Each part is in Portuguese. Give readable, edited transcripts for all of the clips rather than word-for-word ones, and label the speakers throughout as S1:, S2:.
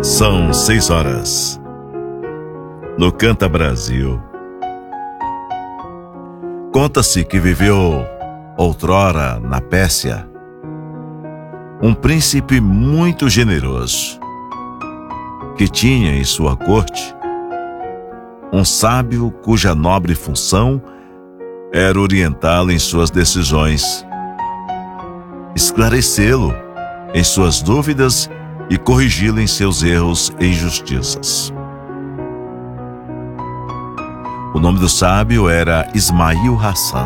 S1: São 6 horas. No Canta Brasil. Conta-se que viveu outrora na Pérsia um príncipe muito generoso, que tinha em sua corte um sábio cuja nobre função era orientá-lo em suas decisões, esclarecê-lo em suas dúvidas e corrigi-lo em seus erros e injustiças. O nome do sábio era Ismail Hassan.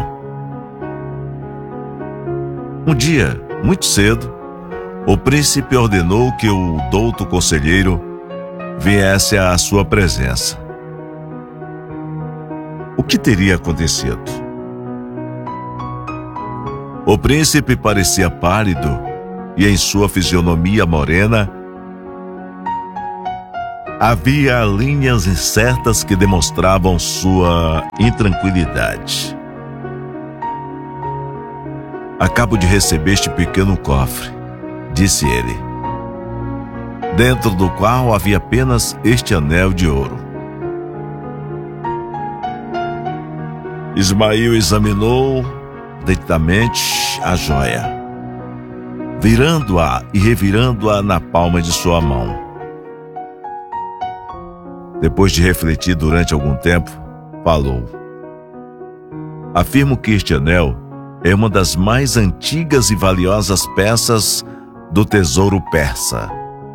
S1: Um dia, muito cedo, o príncipe ordenou que o douto conselheiro viesse à sua presença. O que teria acontecido? O príncipe parecia pálido e em sua fisionomia morena havia linhas incertas que demonstravam sua intranquilidade. "Acabo de receber este pequeno cofre", disse ele, dentro do qual havia apenas este anel de ouro. Ismail examinou detidamente a joia, virando-a e revirando-a na palma de sua mão. Depois de refletir durante algum tempo, falou: "Afirmo que este anel é uma das mais antigas e valiosas peças do tesouro persa.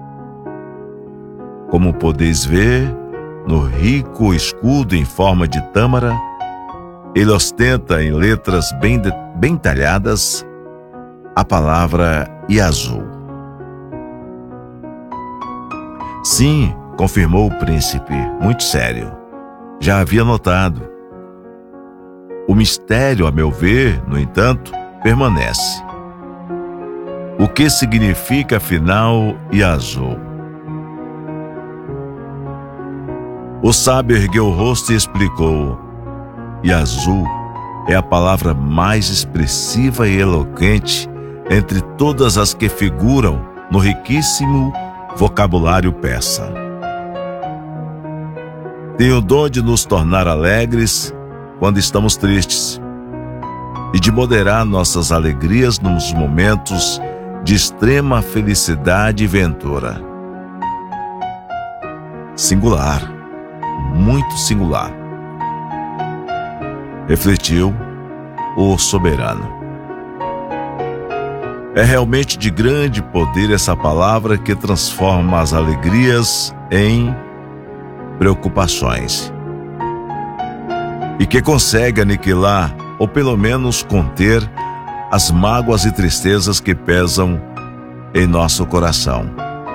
S1: Como podeis ver, no rico escudo em forma de tâmara, ele ostenta em letras bem talhadas a palavra Yazoo." "Sim", confirmou o príncipe, muito sério. "Já havia notado. O mistério, a meu ver, no entanto, permanece. O que significa, afinal, Yazoo?" O sábio ergueu o rosto e explicou: "Yazoo é a palavra mais expressiva e eloquente entre todas as que figuram no riquíssimo vocabulário persa. Tem o dom de nos tornar alegres quando estamos tristes e de moderar nossas alegrias nos momentos de extrema felicidade e ventura." Singular, muito singular, refletiu o soberano. É realmente de grande poder essa palavra que transforma as alegrias em preocupações e que consegue aniquilar, ou pelo menos conter, as mágoas e tristezas que pesam em nosso coração.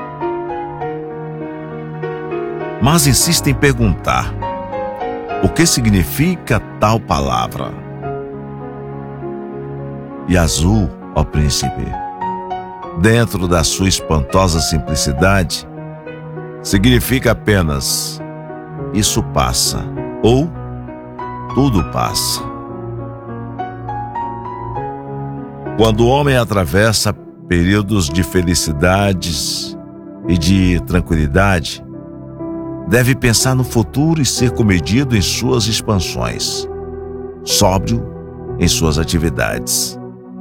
S1: Mas insisto em perguntar: o que significa tal palavra? Yazoo, ó príncipe, dentro da sua espantosa simplicidade, significa apenas "isso passa" ou "tudo passa". Quando o homem atravessa períodos de felicidades e de tranquilidade, deve pensar no futuro e ser comedido em suas expansões, sóbrio em suas atividades.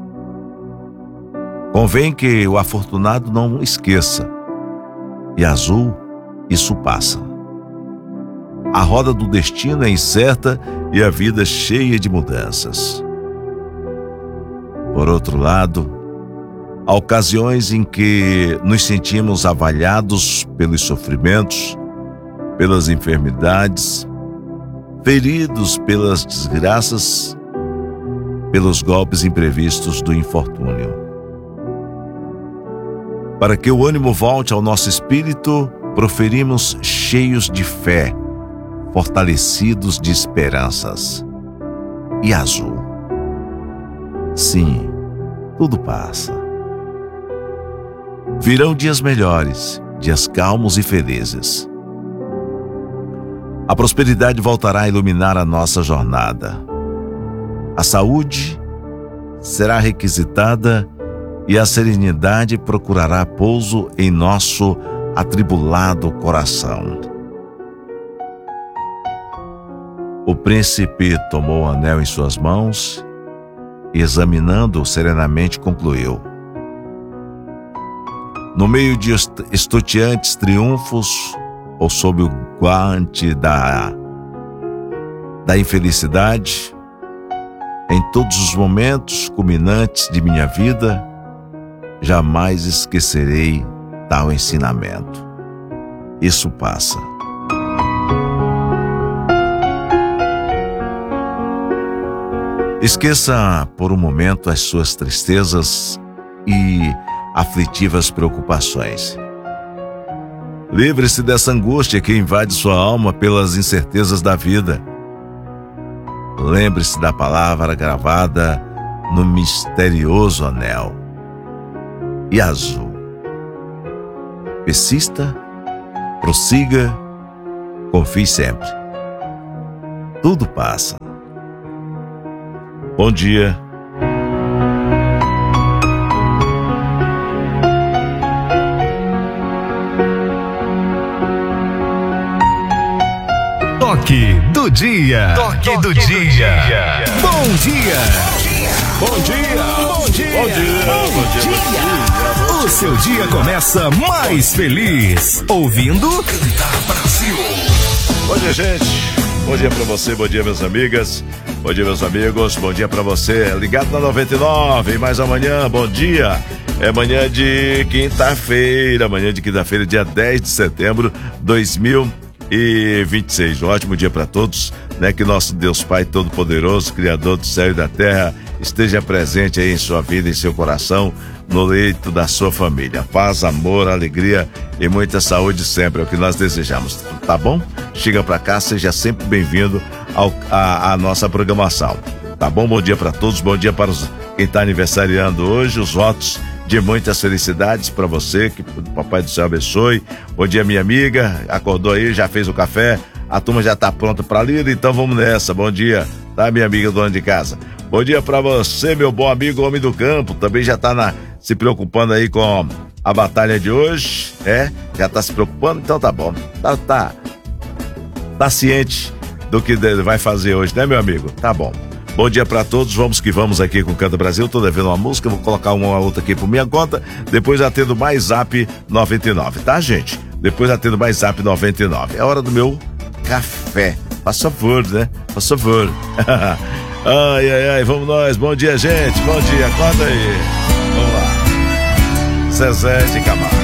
S1: Convém que o afortunado não esqueça: Yazoo, isso passa. A roda do destino é incerta e a vida cheia de mudanças. Por outro lado, há ocasiões em que nos sentimos avalhados pelos sofrimentos, pelas enfermidades, feridos pelas desgraças, pelos golpes imprevistos do infortúnio. Para que o ânimo volte ao nosso espírito, proferimos cheios de fé, fortalecidos de esperanças: Yazoo. Sim, tudo passa. Virão dias melhores, dias calmos e felizes. A prosperidade voltará a iluminar a nossa jornada. A saúde será requisitada e a serenidade procurará pouso em nosso atribulado coração. O príncipe tomou o anel em suas mãos e, examinando-o serenamente, concluiu: no meio de estonteantes triunfos ou sob o guante da infelicidade, em todos os momentos culminantes de minha vida, jamais esquecerei tal ensinamento. Isso passa. Esqueça por um momento as suas tristezas e aflitivas preocupações. Livre-se dessa angústia que invade sua alma pelas incertezas da vida. Lembre-se da palavra gravada no misterioso anel. E azul. Persista, prossiga, confie sempre. Tudo passa. Bom dia.
S2: Toque do dia. Toque do dia. Bom dia. Bom dia. Bom dia. Bom dia. O seu dia começa mais feliz ouvindo Cantar Brasil.
S1: Bom dia, gente. Bom dia pra você, bom dia, minhas amigas. Bom dia, meus amigos. Bom dia pra você. Ligado na 99. Mais amanhã, bom dia. É manhã de quinta-feira. Manhã de quinta-feira, dia 10 de setembro de 2026. Um ótimo dia para todos, né? Que nosso Deus Pai Todo-Poderoso, Criador do céu e da terra, esteja presente aí em sua vida, em seu coração, no leito da sua família. Paz, amor, alegria e muita saúde sempre é o que nós desejamos, tá bom? Chega pra cá, seja sempre bem-vindo à nossa programação, tá bom? Bom dia para todos, bom dia para quem tá aniversariando hoje, os votos de muitas felicidades para você, que o Papai do Céu abençoe. Bom dia, minha amiga, acordou aí, já fez o café, a turma já tá pronta para ler, então vamos nessa. Bom dia, tá, minha amiga dona de casa? Bom dia para você, meu bom amigo homem do campo, também já tá se preocupando aí com a batalha de hoje, já tá se preocupando, então tá bom, tá ciente do que vai fazer hoje, né, meu amigo? Tá bom. Bom dia pra todos, vamos que vamos aqui com o Canta Brasil. Tô devendo uma música, vou colocar uma outra aqui por minha conta, depois atendo mais Zap 99, tá, gente? Depois atendo mais Zap 99. É hora do meu café. Faz favor, né? Faz favor. Ai, vamos nós. Bom dia, gente. Bom dia, acorda aí. Vamos lá. Zezé de Camargo.